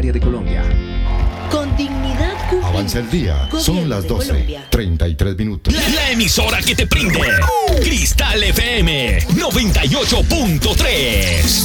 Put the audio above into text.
Bancaria de Colombia. Con dignidad cumplida. Avanza el día. Son las 12:33 minutos. La emisora que te prende. Cristal FM 98.3.